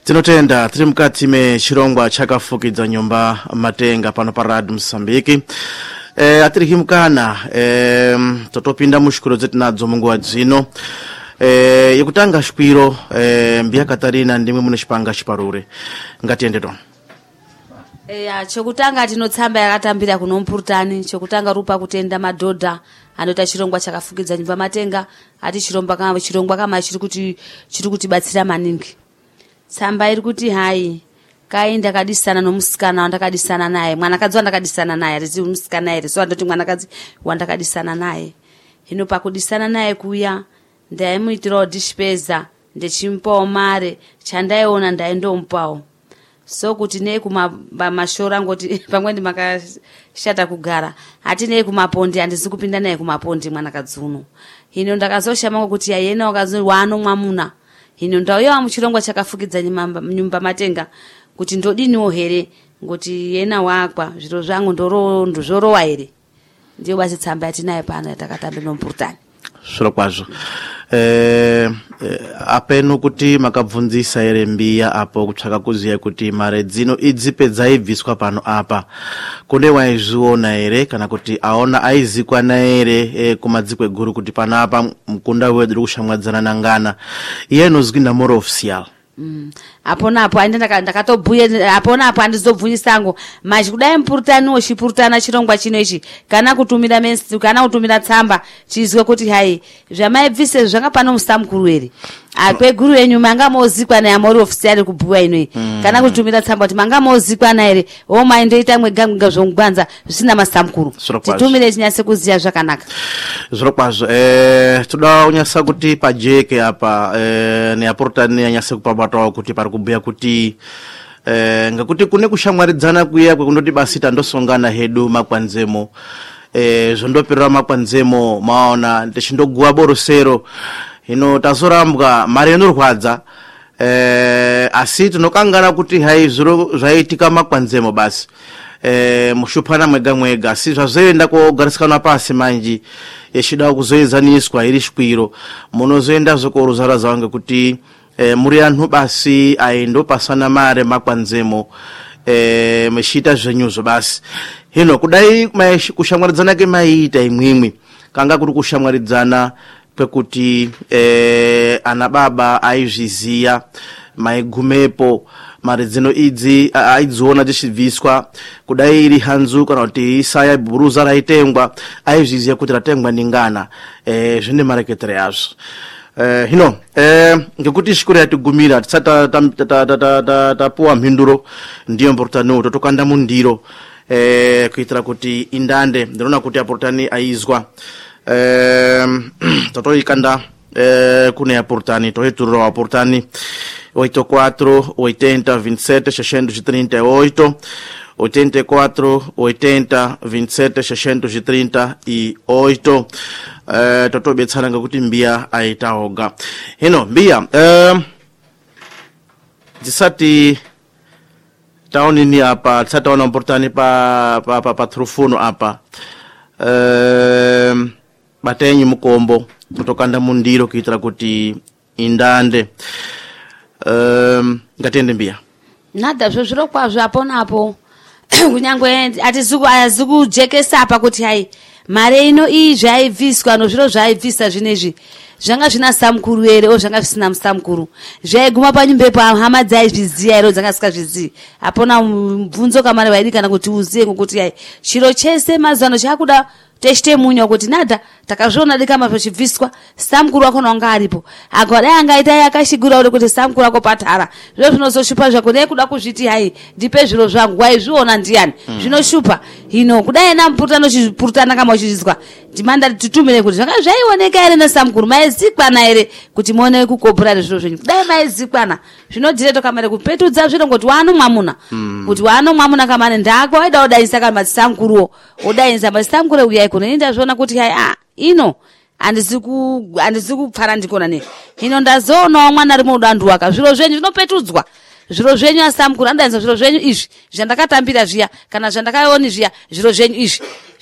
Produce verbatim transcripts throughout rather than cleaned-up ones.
Tinotenda tiri mukati me chirongwa chakafukidza nyumba matenga pano pa Radio Msambiki. Eh atirikimukana eh totopinda mushukuru zetinadzo munguwa dzino. Eh yekutanga shpiro eh Mbia Katarina ndimwe muno chipanga chiparure. Ngatiende to. Eh chokutanga tinotsamba yakatambira kuno mpurutani chokutanga rupa kutenda madhodha anota chirongwa chakafukidza nyumba matenga ati chiromba kama chirongwa kama chiri kuti chiri kuti batsira maningi. Tsamba iri kuti hai kaenda kadisana nomusikana wandakadisana naye mwanakadzi wandakadisana naye ati musikana ere so andoti mwanakadzi wandakadisana naye hino pakudisana naye kuya ndaimuitira dishpeza ndechimpa mare chandaiona ndaindompawo so kuti nei kuma mashora ngoti pamwe makashata kugara ati nei kumapondi andizi kupinda naye kumapondi mwanakadzi uno hino ndakazoshama kuti yena wakazi wano mwamuna hino ndauya muchirongwa chakafukidza nyumba matenga kuti ndodiniwo here ngoti yena wakwa zviro zvangu ndoro ndozorowa here ndiyo basi tsamba yatinayo pano yatakatambe nompurutani zviro kwazvo eh, eh apeno kuti makabvunzisa ere Mbia apo kutsvaka kuziya kuti mare dzino idzipe dzaibviswa pano apa kune waizviona ere kana kuti aona aizikwana ere eh, kumadzikwe guru kuti pano apa mkunda wedu kushamwadzana nangana iye nozwinda more official. Mm. Apona apo ande ndakatobhuya apona apo andizobvunyisango machi kudai mpurutani wochipurutana chirongwa chino ichi kana kutumira mensi kana kutumira tsamba chizwe kuti hai zvamaibvise zvakapano musamukuru ere akwe guru yenyu manga mozikwa na amori official kubhuya ino mm. kana kutumira tsamba kuti manga mozikwa na ere o maindoita mweganga zvongwanza zvisina masamukuru titumire chinyase kuziya zvakanaka zviro kwazvo eh toda unyasa kuti pajeke apa eh ne apurutani anyase kupabatawo kuti pari kubhuya kuti eh ngakuti kune kushamwaridzana kuya kwekundoti basi tandosongana hedu makwanzemo eh zvondopirira makwanzemo maona ndechindogwa borosero hino tazorambwa mari inorwadza eh asi tinokangana kuti hai zviro zvaitika makwanzemo basi eh mushupana mwega mwega asi zvazoenda kogarisikana pasi manji yechida kuzoedzaniswa iri shwiro munozoenda zokoruzara zange kuti eh muri anhu basi aindo pasana mare makwanzemo eh meshita zvenyuzo basi hino kudai kushamwaridzana ke maita imwimwi kanga kuti kushamwaridzana kwekuti eh ana baba aizviziya maigumepo mare dzino idzi aidziona dzichibviswa kudai iri hanzu kana kuti isaya buruza raitengwa aizviziya kuti ratengwa ningana eh zvine mareketere yazvo. Eh hino eh ngekuti shukuru yatigumira tsata tapuwa mhinduro ndiyo mpurutani totokanda mundiro eh kuitira kuti indande ndinoona kuti apurutani aizwa eh totoikanda eh kune apurutani toiturura apurutani oito quatro oitenta vinte e sete seiscentos e trinta e oito oitenta e quatro oitenta vinte e sete seiscentos e trinta e oito. Eh totobetsana ngakuti Mbia aitaoga hino Mbia eh disati taoni ni apa tsataona mpurutani pa pa pa, pa trufuno apa eh batenyi mukombo kutokanda mundiro kuitira kuti indande eh ngatende Mbia nada zvozviro kwazvo apona apo kunyangwe atizuku azuku jekesa apa kuti hai mare ino iyi zvaibviswa no zviro zvaibvisa zvinezvi zvanga zvina samukuru ere o zvanga zvisina musamukuru zvaiguma panyumba pa hama dzaizviziya ero dzanga sikazviziya apona mubvunzo kamare waidi kana kuti uziye ngokuti hai chiro chese mazano chakuda teshite munyo kuti nada takazviona dikama zvochibviswa samukuru wako nonga aripo agodai angaita yakashigura uri kuti samukuru wako patara zviro zvinozoshupa zvako nei kuda kuzviti hai ndipe zviro zvangu waizviona ndiani mm. zvinoshupa hino kudai na mpurutano chipurutana kama uchizwa ndimanda titumire kuti zvanga zvaioneka ere na samukuru maizikwana ere kuti muone kukooperate zviro zvenyu kudai maizikwana zvinodireto kamare kupetudza zviro ngoti wano mwamuna mm. kuti wano mwamuna kamane ndako waida odaisa kama samukuru odaisa basi samukuru uya iko nenda zviona kuti hai ah ino andiziku andiziku pfara ndikona ne hino ndazoona mwana ari mudandu waka zviro zvenyu zvinopetudzwa zviro zvenyu asamukuru andaenza zviro zvenyu izvi zvandakatambira zviya kana zvandakaoni zviya zviro zvenyu izvi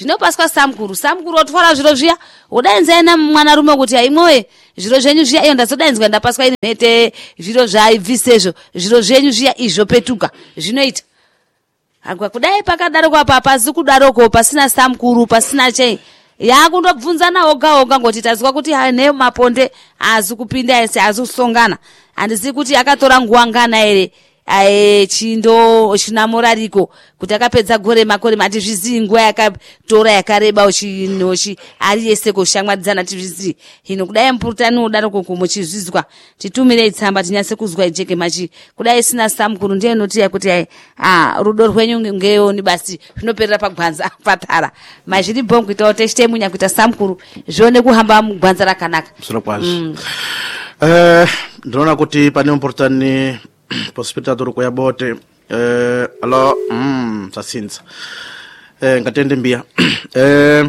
zvinopaswa samkuru samkuru otwara zviro zviya udainza ena mwana rume kuti aimwoye zviro zvenyu zviya iyo ndazodainzwa ndapaswa ini mhete zviro zvaibvisezvo zviro zvenyu zviya izvo petuka zvinoita agwa kudai pakadaroko apa hapazi kudaroko pasina samkuru pasina chei yakundobvunzana oga oga ngoti tazwa kuti ne maponde azi kupinda ese azi kusongana handisi kuti akatora nguwa ngana ere ae chindo chinamorariko kuti akapedza gore makore mati zvizi nguwa yakatora yakareba uchinochi ari yese kushamwadzana tizvizi hino kudai mpurutani udaroko kumuchizvizwa titumire tsamba tinyase kuzwa ijeke machi kudai sina samkuru ndiye noti kuti ai ah rudo rwenyu ngeyoni basi zvinoperera pagwanza patara mazviri bongo kuita teste munya kuita samkuru zvione kuhamba mugwanza rakanaka zvinokwazi mm. eh ndinoona kuti pane mpurutani possibilità kwa bote eh alo mm sasinza eh ngatende mbia eh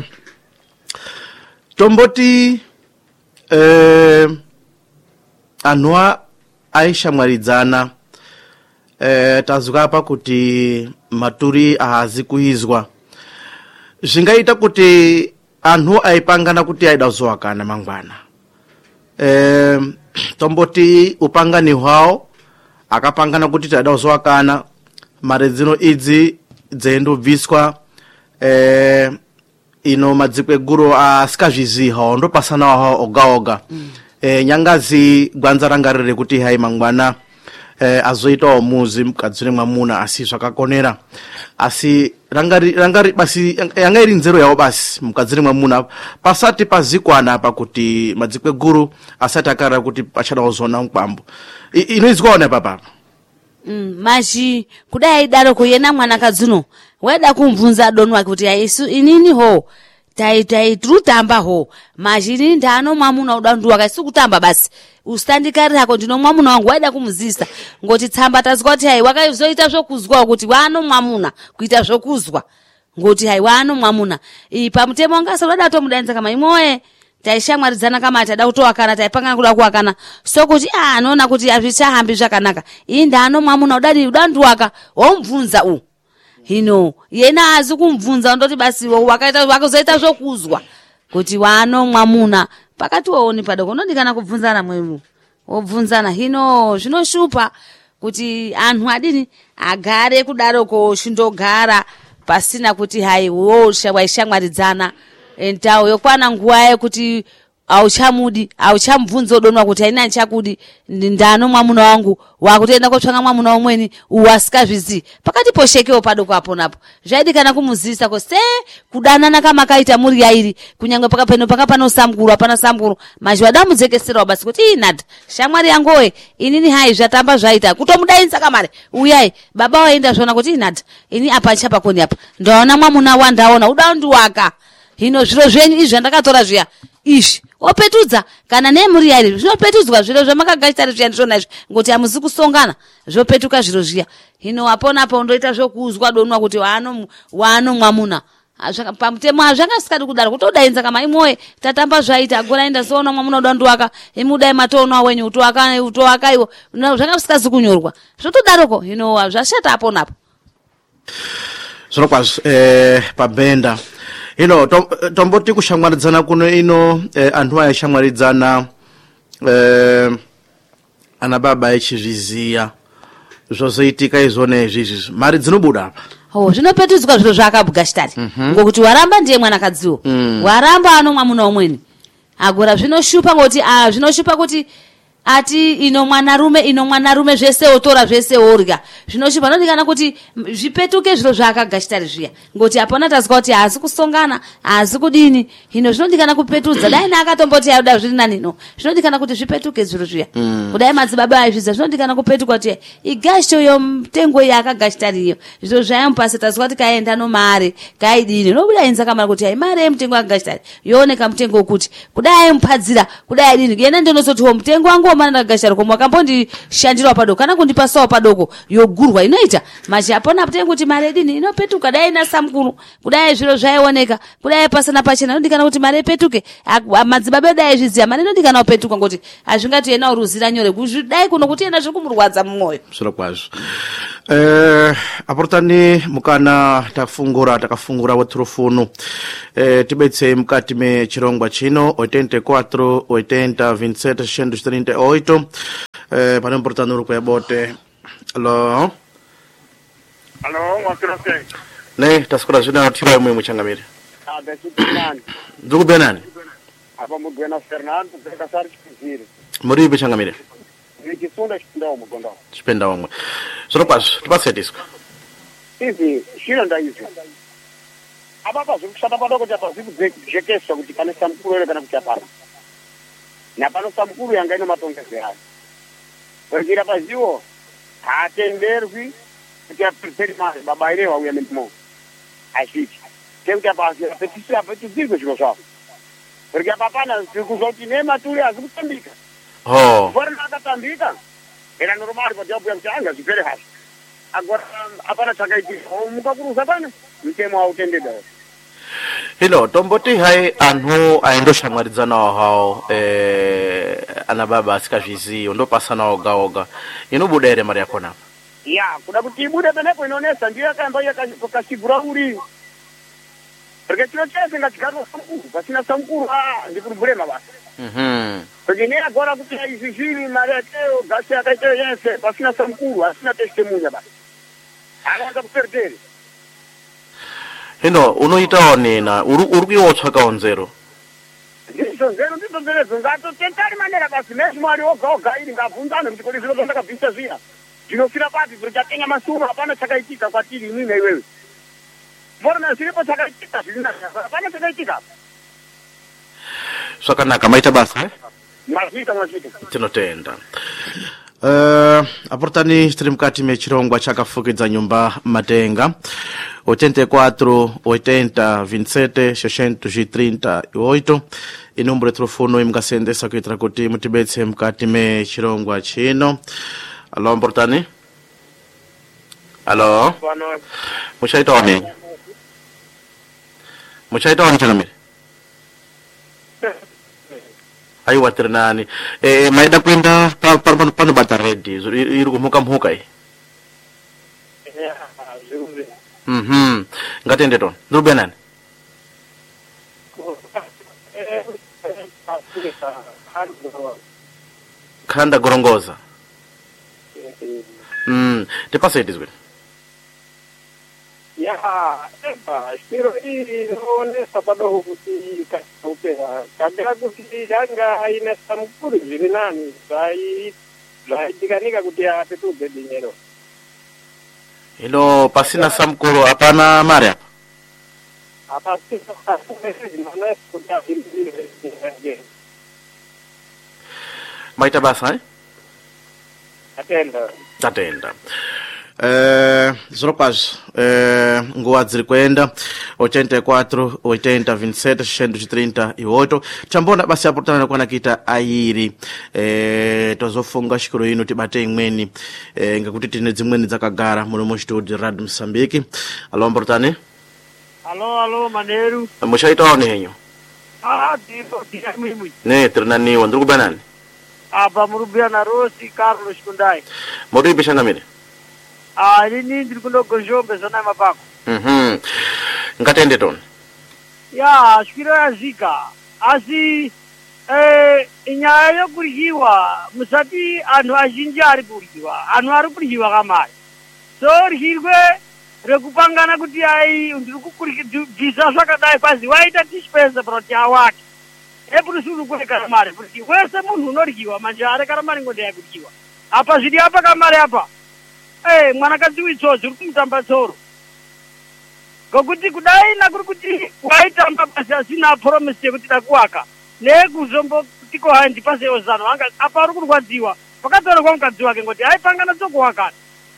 tomboti eh anwa aisha mwaridzana eh tazuka apa kuti maturi ahazi kuizwa zvingaita kuti anhu aipangana kuti aidazwa kana mangwana eh tomboti upangani hwao akapangana kuti taidazwa kana mare dzino idzi dzendobviswa eh ino madzikwe guru asikazviziha ndo pasana waho oga oga mm. eh nyangazi gwanza rangarire kuti hai mangwana eh azoita omuzi mukadzire mwamuna asi zvakakonera asi rangari rangari basi yanga iri nzero yawo basi mukadzire mwamuna pasati pazikwana apa kuti madzikwe guru asati akara kuti pachada ozona mkwambo inoizwaona papa mm maji kudai daroko yena mwana kadzuno weda kumvunza donu wake kuti aisu inini ho tai tai trutamba ho majini ndano mwamuna udanduwa kaisi kutamba basi ustandikari hako ndino mwamuna wangu waida kumuzisa ngoti tsamba tazwa kuti hai wakazoita zvokuzwa kuti wano mwamuna kuita zvokuzwa ngoti hai wano mwamuna ipa mutemo wanga soda to mudanza kama imoye taishamwaridzana kama tada kutowakana taipangana kuda kuwakana so kuti ah anoona kuti azvichahambi zvakanaka ii ndano mwamuna udadi udanduwaka womvunza u hino yena azi kumvunza ndoti basi wakaita wakazoita zvokuzwa kuti wano mwamuna pakati waoni padoko ndikana kubvunzana mweru wobvunzana hino zvinoshupa kuti anhu adini agare kudaroko shindogara pasina kuti hai wo waishamwaridzana entawo yokwana nguwa yekuti auchamudi auchamvunzo donwa kuti aina nchakudi ndano mwamuna wangu wakutoenda kotsvanga mwamuna umweni uwasikazvizi pakati poshekewo padoko apo napo zvaidi kana kumuzisa ko se kudanana kama kaita muri yairi kunyangwe pakapeno pakapano samguru apana samguru mazhwa damudzekesera basi kuti inada shamwari yangowe inini hai zvatamba zvaita kutomudainza kamare uyai baba waenda zvona kuti inada ini apa chapa koni apa ndaona mwamuna wandaona udandu waka hino zviro zvenyu izvi ndakatora zviya izvi opetudza kana nemuri yairi zvinopetudzwa zviro zvamakagashitari zviyani zvona izvi ngoti amuzi kusongana zvopetuka zviro zviya hino apona apo ndoita zvokuzwa donwa kuti wano wano mwamuna pamutemo azvangasikadi kudaro kutodainza kama imoye tatamba zvaita agora enda soona mwamuna udanduwaka imudai matono wenyu utowaka utowaka iwo zvangasikazi kunyorwa zvotodaroko hino zvashata apona apo zvinokwazi eh pabenda ino tom, tomboti kushamwaridzana kuno ino eh, antu aishamwaridzana eh, ana baba echizviziya zvozoitika izvone izvizvi mari dzinobuda apa oh zvinopetudzwa zviro zvakabugashitari mm -hmm. ngokuti waramba ndiye mwanakadziwo mm. waramba ano mwamuna umweni agora zvinoshupa ngoti ah zvinoshupa kuti ati ino mwanarume ino mwanarume zvese otora zvese orya zvinoshupa nodikana kuti zvipetuke zviro zvakagashitari zviya ngoti apana tazwa kuti hazi kusongana hazi kudini hino zvinodikana kupetudza dai nakatomboti ayoda zviri nanino zvinodikana kuti zvipetuke zviro zviya mm. kudai madzibaba aizvidza zvinodikana kupetuka kuti igasho yo mtengo yakagashitari iyo zviro zvayamupasa tazwa kuti kaenda no mare kaidini nobuda inza kamara kuti ai mare mtengo yakagashitari yooneka mtengo ukuthi kudai mpadzira kudai dini yena ndinozoti wo mtengo wangu mana gashara ko mwakambondi shandira padoko kana kundipa sawa padoko yogurwa inoita machi apona kuti kuti mare dini inopetuka dai na samkuru kudai zviro zvaioneka kudai pasana pachena ndikana kuti mare petuke madzibaba dai zviziya mare ndikana upetuka ngoti azvingati yena uruzira nyore kuzvidai kuno kuti yena zvikumurwadza mumwoyo zviro kwazvo Eh, aportani mukana tafungura takafungura watrofunu eh, tibetse mkati me chirongwa chino oitenta e quatro oitenta vinte e sete seiscentos e trinta e oito eh, para importante uruko ya bote. Allo allo wakirote ne taskura zina tira mwe mchangamire ah da sunan ndugu benani apa mugena Fernando da sar kizire muri bichangamire nikisunda ndo mugondo spenda wamwe solo pas tupase disco hivi shira ndaizo ababa zikushata padoko cha paziku jekesa kuti pane samkuru ere kana kuti apana na pano samkuru yanga ina matongeze hayo wekira paziwo hatenderwi kuti apeseri mari baba ile wauya ndimo ashiti tekuti apasi apetisi apetisi zviro zvavo porque apapana zvikuzoti nematuri azikutambika oh bora nakatambika era normal kuti abuya kuti anga zvipere hapo agora apana chakaiti mukakuruza pane mtemo autendeda hilo tomboti hai anhu aindo shamwaridzana hao eh ana baba asikazviziyo ndo pasana oga oga inobudere mari yakona ya kuda kuti ibude penepo inonesa ndiyo yakamba yakashigura uri porque chino chese ngachigaro samkuru pasina samkuru ah ndikurubulema basi mhm porque ne agora kuti izi zviri mari yakeo gasi yakaite yese pasina samkuru asina testemunha basi akaanza kuperdere hino unoita onena uri uri kuyotsvaka onzero ndizvo nzero ndizvo nzeredzo ngatotentari manera basi nezvimwari oga oga iri ngabvunzane kuti kodi zviro zvandakabvisa zviya zvinofira pati zviro chatenya masuro hapana chakaitika kwatiri inini naiwewe mbona zviripo chakaitika zvirina hapana chakaitika zvakanaka maita basa eh mazvita mazvita tinotenda Uh, aportani tiri mukati mechirongwa chakafukidza nyumba Matenga oitenta e quatro oitenta vinte e sete seiscentos e trinta e oito inumbro yetrofono imngasendesa kuitira kuti mutibetse mukati mechirongwa chino. Allo aportani allo muchaita wani muchaita wani changamire aiwa trinani eh maida kwenda pano pano bata ready iri kumuka mhuka hii mhm ngatende ton ndrube nani khanda gorongoza mm te passa this way ya epa spiro hii naone sababu kuti kasopera kabla kuti janga ina samkuru zirinani sai laitikanika kuti apetuze dinero hilo pasina samkuru hapana mari hapa hapa sasa naona kuti apili maita basa eh atenda tatenda Eh, zoropazo eh, nguva dziri kuenda oitenta e quatro oitenta vinte e sete seiscentos e trinta e oito tambona basi aportana kwana kita airi eh, tozofunga shikuru ino tibate imweni eh, ngakuti tine dzimweni dzakagara muno mu studio Radio Msambiki. Allo aportani allo allo maneru mushaita wani henyo ah tipo dia mimi ne trinani wa ndruku banani apa murubia na Rosi Carlos Kundai mori bishanga mire ah nini ndiri kundogozhombe zona mapako mhm ngatende ton ya shikiro yazika asi eh inyaya yokuryiwa musati anhu azhinji ari kuryiwa anhu ari kuryiwa kamari so ryirwe rekupangana kuti ai ndiri kukuryidzisa zvakadai pazi waita dispensa proti awake epuri suru kurekara mari kuti wese munhu unoryiwa manje ari karamari ngonde yakuryiwa apa zviri apa kamari apa eh mwanakadzi witsodzi uri kumutamba tsoro ngokuti kudai nakuri kuti waitamba basi asina promise yekuti dakuwaka nekuzombo kutiko handi pase ozano anga apa uri kurwadziwa pakatorwa mukadzi wake ngoti aipangana dzokuwakana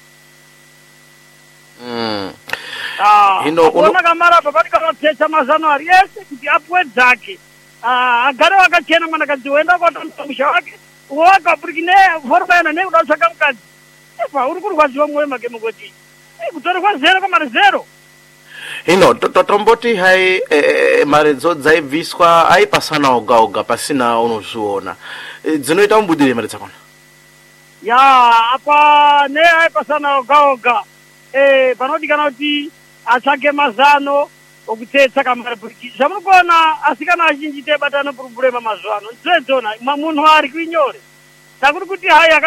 mm ah hino ona kamara apa pati kamatsetsa mazano ari yese kuti apuwe dzake ah agare wakachena mwanakadzi wenda kotamba musha wake wakapurikine forbayana nekudatsvaka mukadzi epa uri kurwadziwa mwoyo make mukoti eh kutorwa zero kamari zero hino totomboti hai eh, maredzo dzaibviswa aipasana oga oga pasina unozviona dzinoita mubudire mari dzakona ya apa ne aipasana ogaoga eh panodikana kuti atsvake mazano okutsetsa kamaripurikisa mukona asikana azhinji tebatano purubulema mazuva ano nzedzona munhu ari kuinyore takuri kuti hai